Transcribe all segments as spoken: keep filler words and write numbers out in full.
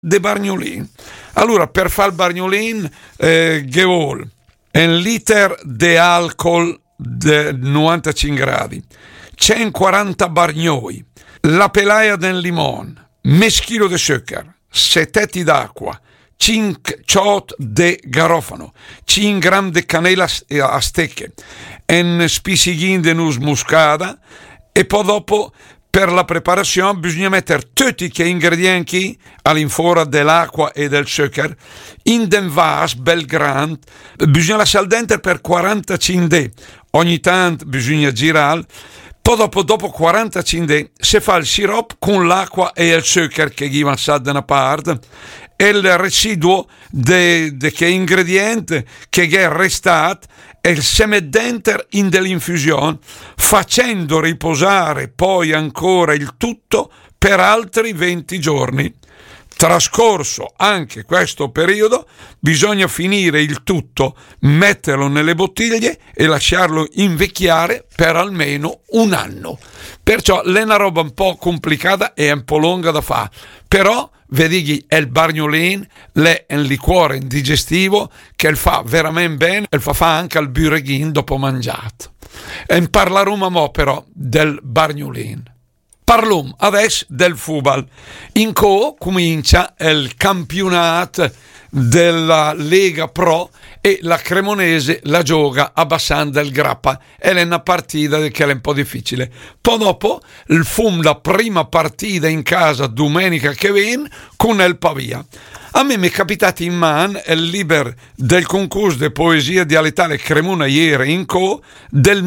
de Bargnolin. Allora, per fare il Bargnolin, eh, che vuole? Un liter di alcol di novantacinque gradi, centoquaranta bargnoi, la pelaia del limone, meschino di zucchero, sette d'acqua, cinque ciot di garofano, cinque grammi di cannella a stecche, un spisighin di nus muscata, e poi dopo per la preparazione bisogna mettere tutti gli ingredienti all'infuori dell'acqua e del zucchero in den vas bel grande, bisogna lasciare dentro per quarantacinque ore, ogni tanto bisogna girare, poi dopo, dopo quarantacinque ore si fa il siropo con l'acqua e il zucchero che gli va da una parte e il residuo di che ingrediente che è restato e si mette dentro in dell'infusione, facendo riposare poi ancora il tutto per altri venti giorni. Trascorso anche questo periodo, bisogna finire il tutto, metterlo nelle bottiglie e lasciarlo invecchiare per almeno un anno. Perciò è una roba un po' complicata e un po' lunga da fare, però vedi è il Bargnolin, è un liquore indigestivo che fa veramente bene e fa, fa anche al bureghin dopo mangiato. E parleremo mo però del Bargnolin. Parliamo adesso del football. In co comincia il campionato della Lega Pro e la Cremonese la gioca abbassando il grappa. È una partita che è un po' difficile. Poi dopo il fum la prima partita in casa domenica che viene con il Pavia. A me mi è capitato in man il libro del concorso di poesia dialettale Cremona ieri in co del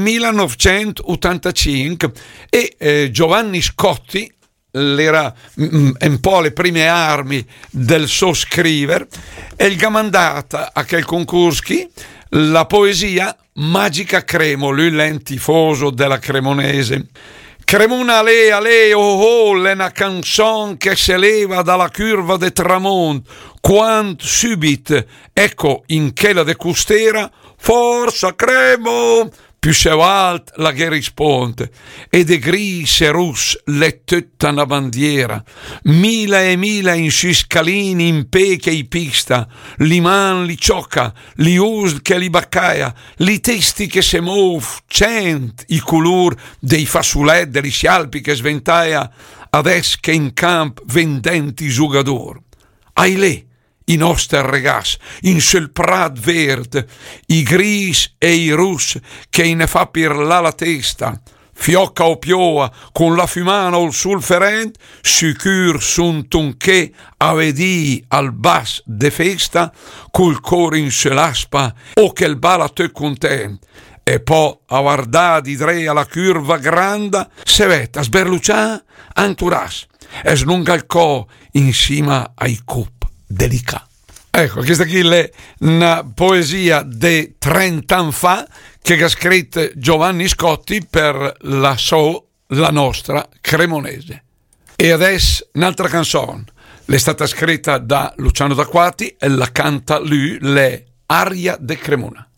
millenovecentottantacinque e eh, Giovanni Scotti era mm, un po' le prime armi del suo scrivere e il gamandata a quel concorso la poesia Magica Cremo, lui è tifoso della Cremonese. Cremona ale ale oh oh, è una canzone che si leva dalla curva de Tramont, quando subito, ecco in quella de costera, forza Cremo, più se alt la che risponde, e de gris e rus le tutta una bandiera, mila e mila in sui scalini in peche i pista, li man li ciocca, li us che li baccaia, li testi che se mov, cent i color dei fasulet degli scialpi che sventaia, adesso che in camp vendenti giocador. Ailè, i nostri ragazzi, in sul prat verde, i gris e i rus che ne fa pirla la testa, fiocca o pioa, con la fumana o il sulferent, sicur sunt un che a vedì al bas de festa, col cor in sull'aspa, o che il bala te content. E poi a guardare di dre alla curva grande, se vetta sberlucià anturas, e snunga il co insieme ai cup delicato. Ecco, questa qui è una poesia di trenta anni fa che ha scritto Giovanni Scotti per la so, la nostra Cremonese. E adesso un'altra canzone, è stata scritta da Luciano D'Acquati e la canta lui, le Aria de Cremona.